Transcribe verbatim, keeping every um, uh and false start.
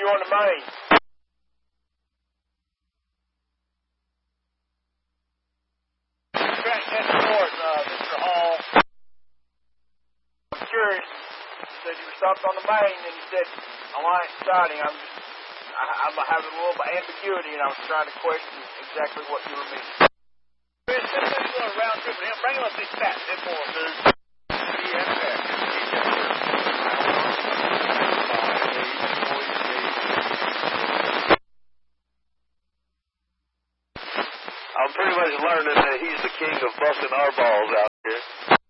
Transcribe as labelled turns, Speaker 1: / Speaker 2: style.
Speaker 1: you on the main. Track ten north, uh, Mister Hall. I'm curious. You said you were stopped on the main, and you said Alliance Siding. I'm just, I, I'm having a little bit of ambiguity, and I was trying to question exactly what you were meaning. Chris, this is going to round trip with him. Bring him up these stats. ten four, dude. Yeah, okay.
Speaker 2: I'm pretty much learning that he's the king of busting our balls out here.